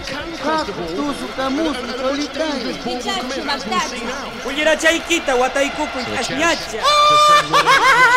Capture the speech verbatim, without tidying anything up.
Tusu kamusu solitario. Pichachu, Magdachu. Ullera chaykita wataykukuy ashñacha.